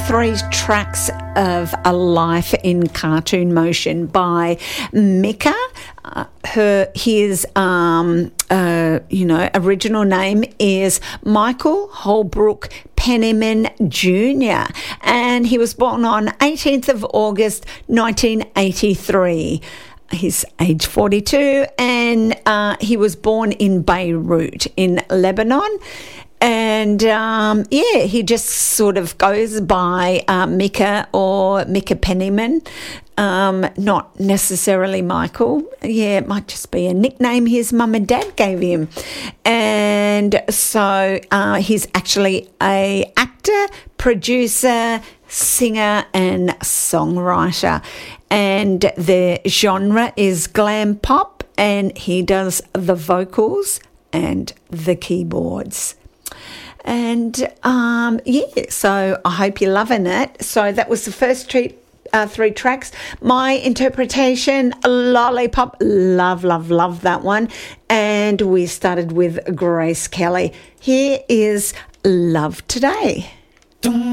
3 tracks of A Life in Cartoon Motion by Mika. His original name is Michael Holbrook Penniman Jr. and he was born on 18th of August 1983. He's age 42 and he was born in Beirut in Lebanon. And, he just sort of goes by Mika or Mika Penniman, not necessarily Michael. Yeah, it might just be a nickname his mum and dad gave him. And so he's actually a actor, producer, singer and songwriter. And the genre is glam pop and he does the vocals and the keyboards. And, so I hope you're loving it. So that was the first 3 tracks. My interpretation, Lollipop, love that one. And we started with Grace Kelly. Here is Love Today.